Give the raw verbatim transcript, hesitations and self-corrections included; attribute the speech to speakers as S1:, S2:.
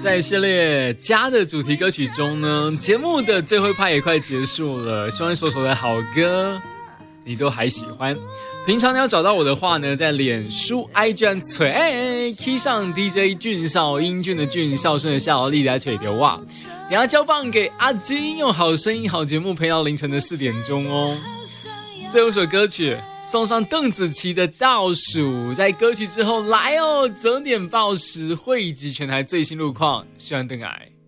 S1: 在系列家的主题歌曲中呢，节目的最后一趴也快结束了，希望所有的好歌你都还喜欢。平常你要找到我的话呢，在脸书 I G 吹 key 上 D J 俊少，英俊的俊，孝顺的孝，力来吹的哇，等下交棒给阿金，用好声音好节目陪到凌晨的四点钟哦。最后一首歌曲送上邓紫棋的倒数，在歌曲之后来哦，整点报时汇集全台最新路况，希望邓爱。